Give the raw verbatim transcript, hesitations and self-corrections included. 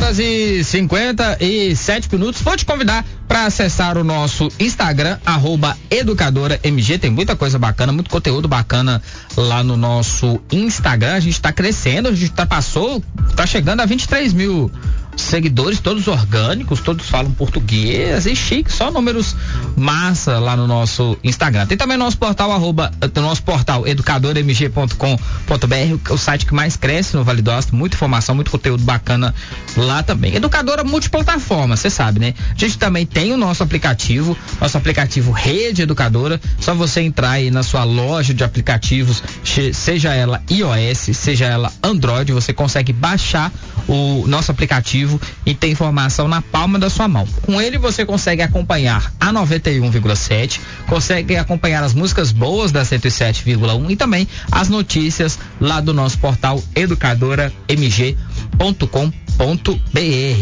horas e cinquenta e sete minutos. Vou te convidar para acessar o nosso Instagram, arroba Educadora M G. Tem muita coisa bacana, muito conteúdo bacana lá no nosso Instagram. A gente tá crescendo, a gente tá, passou, tá chegando a vinte e três mil seguidores, todos orgânicos, todos falam português e chique, só números massa lá no nosso Instagram. Tem também nosso portal, arroba, nosso portal educador m g ponto com ponto b r, o site que mais cresce no Vale do Aço, muita informação, muito conteúdo bacana lá também. Educadora multiplataforma, você sabe, né? A gente também tem o nosso aplicativo, nosso aplicativo Rede Educadora, só você entrar aí na sua loja de aplicativos, seja ela iOS, seja ela Android, você consegue baixar o nosso aplicativo e ter informação na palma da sua mão. Com ele você consegue acompanhar a noventa e um vírgula sete, consegue acompanhar as músicas boas da cento e sete vírgula um e também as notícias lá do nosso portal educadora m g ponto com ponto b r.